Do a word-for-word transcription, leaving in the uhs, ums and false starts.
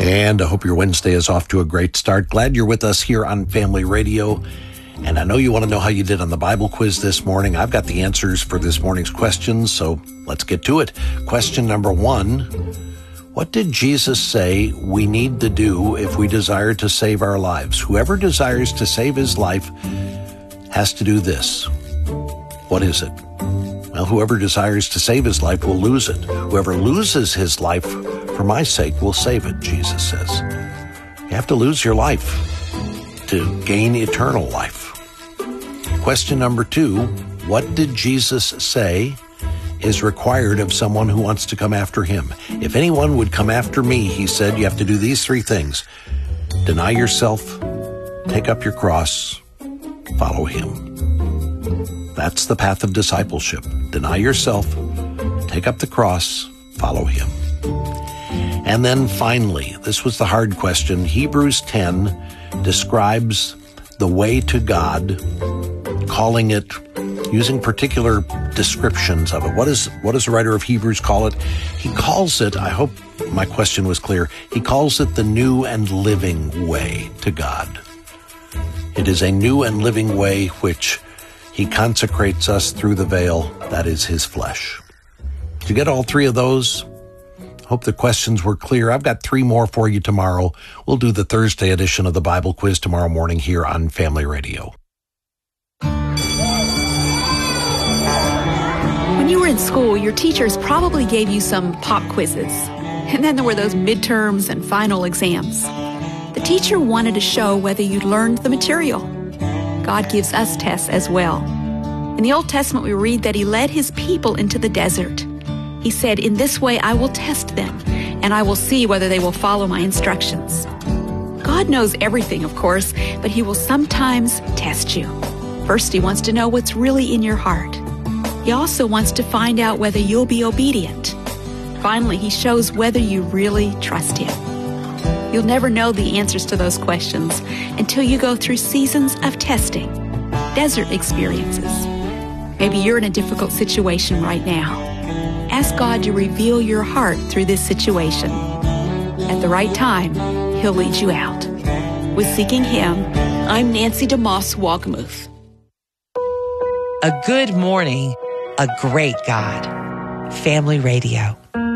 And I hope your Wednesday is off to a great start. Glad you're with us here on Family Radio. And I know you want to know how you did on the Bible quiz this morning. I've got the answers for this morning's questions, so let's get to it. Question number one, what did Jesus say we need to do if we desire to save our lives? Whoever desires to save his life has to do this. What is it? Well, whoever desires to save his life will lose it. Whoever loses his life for my sake will save it, Jesus says. You have to lose your life to gain eternal life. Question number two, what did Jesus say is required of someone who wants to come after him? If anyone would come after me, he said, you have to do these three things. Deny yourself, take up your cross, follow him. That's the path of discipleship. Deny yourself, take up the cross, follow him. And then finally, this was the hard question. Hebrews ten describes the way to God, calling it, using particular descriptions of it. What is, what does the writer of Hebrews call it? He calls it, I hope my question was clear, he calls it the new and living way to God. It is a new and living way which he consecrates us through the veil, that is his flesh. To get all three of those, hope the questions were clear. I've got three more for you tomorrow. We'll do the Thursday edition of the Bible quiz tomorrow morning here on Family Radio. When you were in school, your teachers probably gave you some pop quizzes. And then there were those midterms and final exams. The teacher wanted to show whether you'd learned the material. God gives us tests as well. In the Old Testament, we read that he led his people into the desert. He said, in this way I will test them, and I will see whether they will follow my instructions. God knows everything, of course, but he will sometimes test you. First, he wants to know what's really in your heart. He also wants to find out whether you'll be obedient. Finally, he shows whether you really trust him. You'll never know the answers to those questions until you go through seasons of testing, desert experiences. Maybe you're in a difficult situation right now. Ask God to reveal your heart through this situation. At the right time, he'll lead you out. With Seeking Him, I'm Nancy DeMoss Wogmuth. A good morning, a great God. Family Radio.